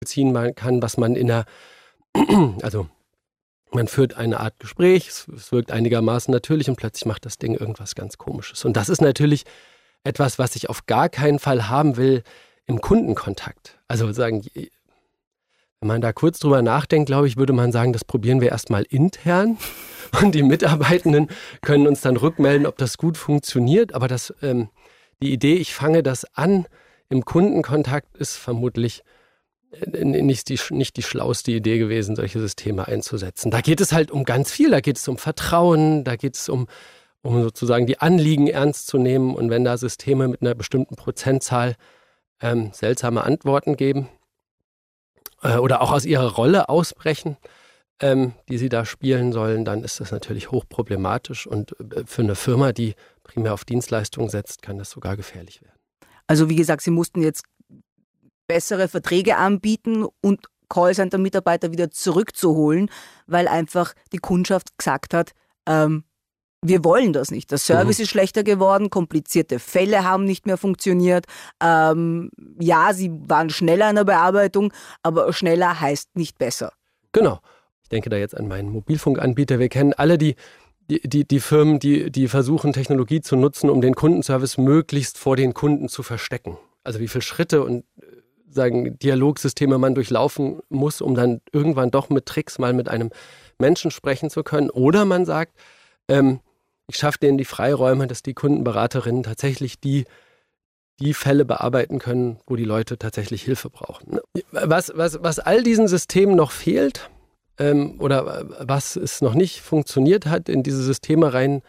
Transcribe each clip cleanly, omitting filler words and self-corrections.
ziehen kann, was man also man führt eine Art Gespräch, es wirkt einigermaßen natürlich und plötzlich macht das Ding irgendwas ganz Komisches. Und das ist natürlich etwas, was ich auf gar keinen Fall haben will im Kundenkontakt. Also sagen, wenn man da kurz drüber nachdenkt, glaube ich, würde man sagen, das probieren wir erstmal intern und die Mitarbeitenden können uns dann rückmelden, ob das gut funktioniert. Aber die Idee, ich fange das an im Kundenkontakt, ist vermutlich nicht die schlauste Idee gewesen, solche Systeme einzusetzen. Da geht es halt um ganz viel. Da geht es um Vertrauen, da geht es um sozusagen die Anliegen ernst zu nehmen. Und wenn da Systeme mit einer bestimmten Prozentzahl seltsame Antworten geben oder auch aus ihrer Rolle ausbrechen, die sie da spielen sollen, dann ist das natürlich hochproblematisch. Und für eine Firma, die primär auf Dienstleistungen setzt, kann das sogar gefährlich werden. Also wie gesagt, Sie mussten jetzt bessere Verträge anbieten und Callcenter-Mitarbeiter wieder zurückzuholen, weil einfach die Kundschaft gesagt hat, wir wollen das nicht. Der Service ist schlechter geworden, komplizierte Fälle haben nicht mehr funktioniert. Ja, sie waren schneller in der Bearbeitung, aber schneller heißt nicht besser. Genau. Ich denke da jetzt an meinen Mobilfunkanbieter. Wir kennen alle die Firmen, die versuchen, Technologie zu nutzen, um den Kundenservice möglichst vor den Kunden zu verstecken. Also wie viele Schritte und Dialogsysteme man durchlaufen muss, um dann irgendwann doch mit Tricks mal mit einem Menschen sprechen zu können. Oder man sagt, ich schaffe denen die Freiräume, dass die Kundenberaterinnen tatsächlich die Fälle bearbeiten können, wo die Leute tatsächlich Hilfe brauchen. Was all diesen Systemen noch fehlt, oder was es noch nicht funktioniert hat, in diese Systeme rein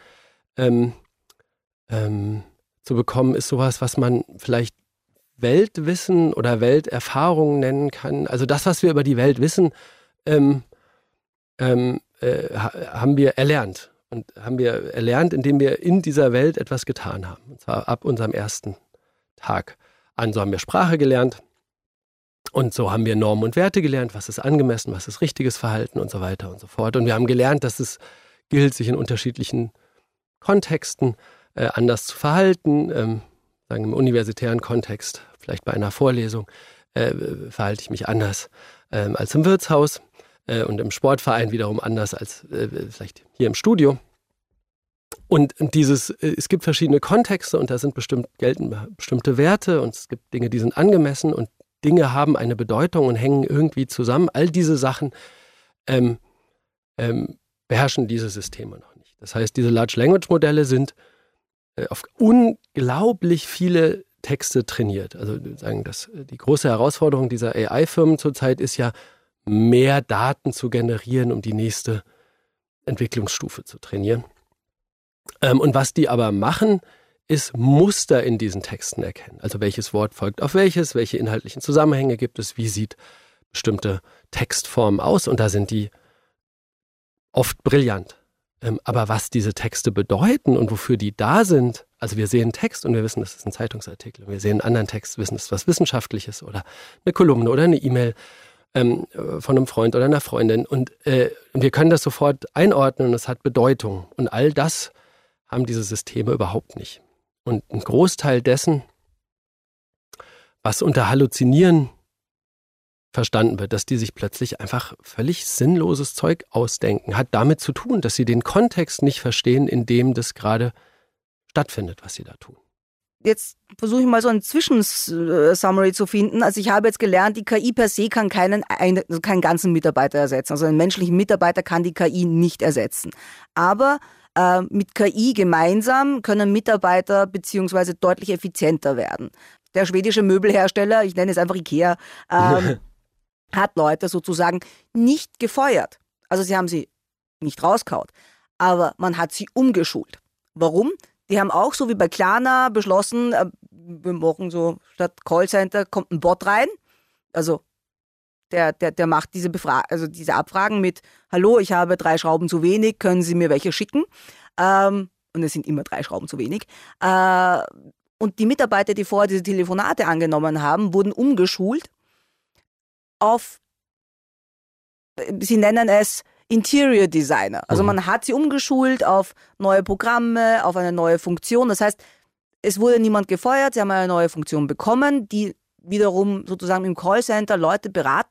zu bekommen, ist sowas, was man vielleicht Weltwissen oder Welterfahrung nennen kann. Also das, was wir über die Welt wissen, haben wir erlernt. Und haben wir erlernt, indem wir in dieser Welt etwas getan haben. Und zwar ab unserem ersten Tag an. So haben wir Sprache gelernt. Und so haben wir Normen und Werte gelernt. Was ist angemessen, was ist richtiges Verhalten und so weiter und so fort. Und wir haben gelernt, dass es gilt, sich in unterschiedlichen Kontexten anders zu verhalten. Sagen im universitären Kontext, vielleicht bei einer Vorlesung, verhalte ich mich anders als im Wirtshaus und im Sportverein wiederum anders als vielleicht hier im Studio. Und es gibt verschiedene Kontexte und da gelten bestimmte Werte und es gibt Dinge, die sind angemessen und Dinge haben eine Bedeutung und hängen irgendwie zusammen. All diese Sachen beherrschen diese Systeme noch nicht. Das heißt, diese Large Language Modelle sind auf unglaublich viele Texte trainiert. Also sagen, die große Herausforderung dieser AI-Firmen zurzeit ist ja, mehr Daten zu generieren, um die nächste Entwicklungsstufe zu trainieren. Und was die aber machen, ist Muster in diesen Texten erkennen. Also welches Wort folgt auf welches, welche inhaltlichen Zusammenhänge gibt es, wie sieht bestimmte Textformen aus und da sind die oft brillant. Aber was diese Texte bedeuten und wofür die da sind, also wir sehen Text und wir wissen, das ist ein Zeitungsartikel. Wir sehen einen anderen Text, wissen, das ist was Wissenschaftliches oder eine Kolumne oder eine E-Mail von einem Freund oder einer Freundin. Und wir können das sofort einordnen und es hat Bedeutung. Und all das haben diese Systeme überhaupt nicht. Und ein Großteil dessen, was unter Halluzinieren verstanden wird, dass die sich plötzlich einfach völlig sinnloses Zeug ausdenken, hat damit zu tun, dass sie den Kontext nicht verstehen, in dem das gerade stattfindet, was sie da tun. Jetzt versuche ich mal so ein Zwischensummary zu finden. Also ich habe jetzt gelernt, die KI per se kann keinen ganzen Mitarbeiter ersetzen. Also einen menschlichen Mitarbeiter kann die KI nicht ersetzen. Aber mit KI gemeinsam können Mitarbeiter beziehungsweise deutlich effizienter werden. Der schwedische Möbelhersteller, ich nenne es einfach IKEA, hat Leute sozusagen nicht gefeuert. Also sie haben sie nicht rausgehauen, aber man hat sie umgeschult. Warum? Die haben auch, so wie bei Klarna, beschlossen, wir machen so, statt Callcenter kommt ein Bot rein. Also der macht diese Abfragen mit, hallo, ich habe 3 Schrauben zu wenig, können Sie mir welche schicken? Und es sind immer 3 Schrauben zu wenig. Und die Mitarbeiter, die vorher diese Telefonate angenommen haben, wurden umgeschult auf, sie nennen es Interior Designer. Also man hat sie umgeschult auf neue Programme, auf eine neue Funktion. Das heißt, es wurde niemand gefeuert, sie haben eine neue Funktion bekommen, die wiederum sozusagen im Callcenter Leute beraten